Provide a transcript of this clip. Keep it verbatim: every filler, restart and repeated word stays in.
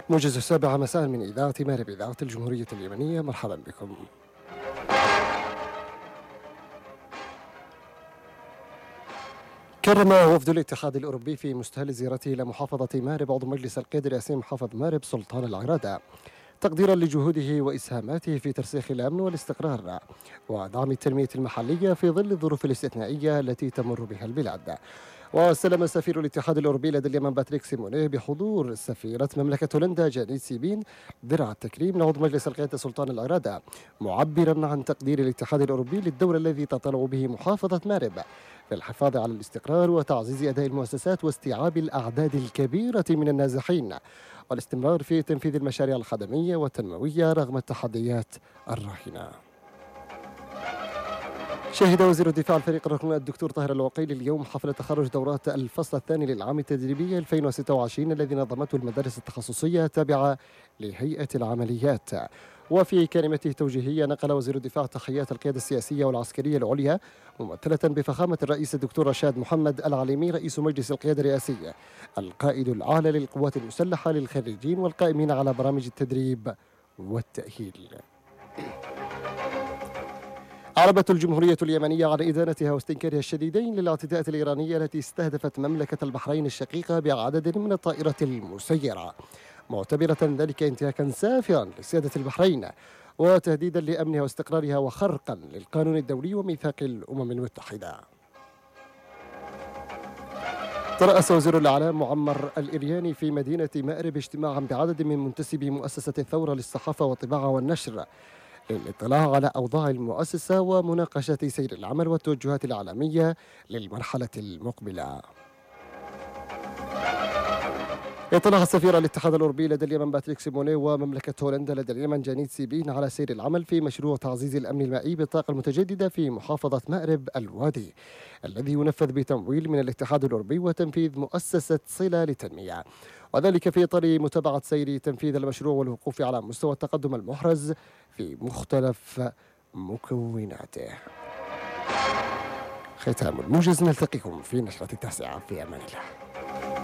موجز السابعة مساء من إذاعة مارب إذاعة الجمهورية اليمنية، مرحبا بكم. كرم وفد الاتحاد الأوروبي في مستهل زيارته إلى محافظة مارب عضو مجلس القيادة الرئاسي محافظ مارب سلطان العرادة، تقديرا لجهوده وإسهاماته في ترسيخ الأمن والاستقرار ودعم التنمية المحلية في ظل الظروف الاستثنائية التي تمر بها البلاد. واستلم سفير الاتحاد الأوروبي لدى اليمن باتريك سيمونيه بحضور سفيرة مملكة هولندا جانيت سيبين درع التكريم لعضو مجلس القيادة سلطان العرادة، معبرا عن تقدير الاتحاد الأوروبي للدور الذي تطلع به محافظة مارب في الحفاظ على الاستقرار وتعزيز أداء المؤسسات واستيعاب الأعداد الكبيرة من النازحين والاستمرار في تنفيذ المشاريع الخدمية والتنموية رغم التحديات الراهنة. شهد وزير الدفاع الفريق الركن الدكتور طاهر الوقيل اليوم حفل تخرج دورات الفصل الثاني للعام التدريبي ألفين وستة وعشرين الذي نظمته المدارس التخصصية التابعة لهيئة العمليات. وفي كلمته التوجيهية نقل وزير الدفاع تحيات القيادة السياسية والعسكرية العليا ممثلة بفخامة الرئيس الدكتور رشاد محمد العليمي رئيس مجلس القيادة الرئاسي القائد الأعلى للقوات المسلحة للخريجين والقائمين على برامج التدريب والتأهيل. أعربت الجمهورية اليمنية عن إدانتها واستنكارها الشديدين للاعتداءات الإيرانية التي استهدفت مملكة البحرين الشقيقة بعدد من الطائرات المسيرة، معتبرة ذلك انتهاكا سافرا لسيادة البحرين وتهديدا لأمنها واستقرارها وخرقا للقانون الدولي وميثاق الأمم المتحدة. ترأس وزير الإعلام معمر الإرياني في مدينة مأرب اجتماعا بعدد من منتسبي مؤسسة الثورة للصحافة والطباعة والنشر للاطلاع على أوضاع المؤسسة ومناقشة سير العمل والتوجهات الإعلامية للمرحلة المقبلة. اطلع سفير الاتحاد الأوروبي لدى اليمن باتريك سيمونيه ومملكة هولندا لدى اليمن جانيت سيبين على سير العمل في مشروع تعزيز الأمن المائي بالطاقة المتجددة في محافظة مأرب الوادي الذي ينفذ بتمويل من الاتحاد الأوروبي وتنفيذ مؤسسة صلة للتنمية، وذلك في إطار متابعة سير تنفيذ المشروع والوقوف على مستوى التقدم المحرز في مختلف مكوناته. ختام الموجز، نلتقيكم في نشرة التاسعة في أمان الله.